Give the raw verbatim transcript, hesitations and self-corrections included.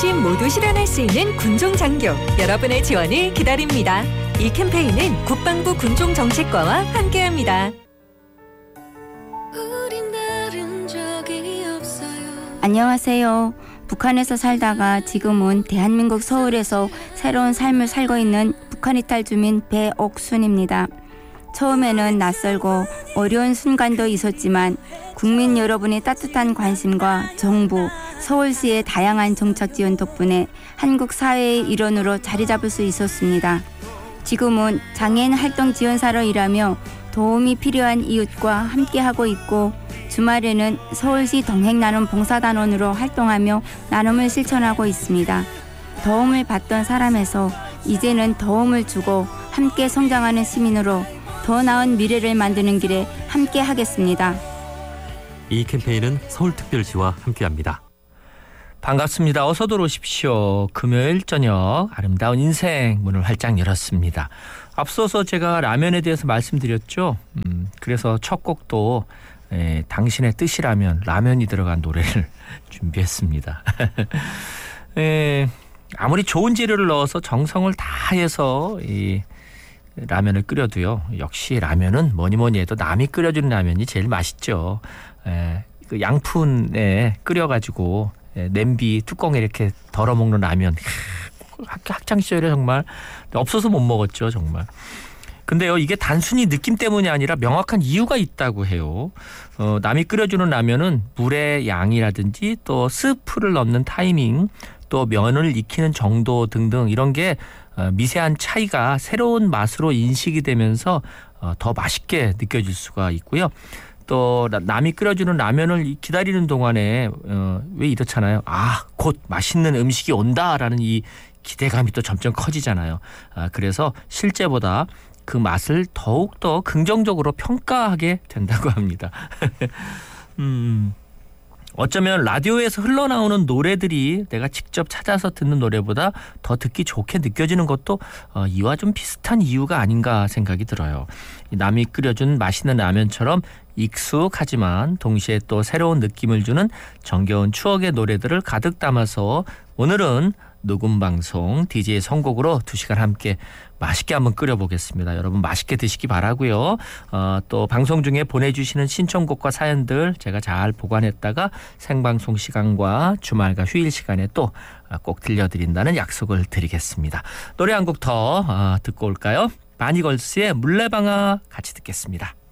어르신 모두 실현할 수 있는 군종장교, 여러분의 지원을 기다립니다. 이 캠페인은 국방부 군종정책과와 함께합니다. 안녕하세요. 북한에서 살다가 지금은 대한민국 서울에서 새로운 삶을 살고 있는 북한 이탈 주민 배옥순입니다. 처음에는 낯설고 어려운 순간도 있었지만 국민 여러분의 따뜻한 관심과 정부, 서울시의 다양한 정책 지원 덕분에 한국 사회의 일원으로 자리 잡을 수 있었습니다. 지금은 장애인 활동 지원사로 일하며 도움이 필요한 이웃과 함께하고 있고 주말에는 서울시 동행나눔 봉사단원으로 활동하며 나눔을 실천하고 있습니다. 도움을 받던 사람에서 이제는 도움을 주고 함께 성장하는 시민으로 더 나은 미래를 만드는 길에 함께 하겠습니다. 이 캠페인은 서울특별시와 함께합니다. 반갑습니다. 어서 들어오십시오. 금요일 저녁 아름다운 인생 문을 활짝 열었습니다. 앞서서 제가 라면에 대해서 말씀드렸죠. 음, 그래서 첫 곡도 에, 당신의 뜻이라면 라면이 들어간 노래를 준비했습니다. 에, 아무리 좋은 재료를 넣어서 정성을 다해서 이 라면을 끓여도요. 역시 라면은 뭐니 뭐니 해도 남이 끓여주는 라면이 제일 맛있죠. 에, 그 양푼에 끓여가지고 에, 냄비 뚜껑에 이렇게 덜어 먹는 라면. 학창 시절에 정말 없어서 못 먹었죠. 정말. 근데요, 이게 단순히 느낌 때문이 아니라 명확한 이유가 있다고 해요. 어, 남이 끓여주는 라면은 물의 양이라든지 또 스프를 넣는 타이밍, 또 면을 익히는 정도 등등 이런 게 미세한 차이가 새로운 맛으로 인식이 되면서 더 맛있게 느껴질 수가 있고요. 또 남이 끓여주는 라면을 기다리는 동안에 왜 이렇잖아요. 아, 곧 맛있는 음식이 온다라는 이 기대감이 또 점점 커지잖아요. 그래서 실제보다 그 맛을 더욱더 긍정적으로 평가하게 된다고 합니다. 음, 어쩌면 라디오에서 흘러나오는 노래들이 내가 직접 찾아서 듣는 노래보다 더 듣기 좋게 느껴지는 것도 어, 이와 좀 비슷한 이유가 아닌가 생각이 들어요. 남이 끓여준 맛있는 라면처럼 익숙하지만 동시에 또 새로운 느낌을 주는 정겨운 추억의 노래들을 가득 담아서 오늘은 녹음 방송 디제이 선곡으로 두 시간 함께 맛있게 한번 끓여보겠습니다. 여러분 맛있게 드시기 바라고요. 어, 또 방송 중에 보내주시는 신청곡과 사연들 제가 잘 보관했다가 생방송 시간과 주말과 휴일 시간에 또 꼭 들려드린다는 약속을 드리겠습니다. 노래 한 곡 더 어, 듣고 올까요? 바니걸스의 물레방아 같이 듣겠습니다.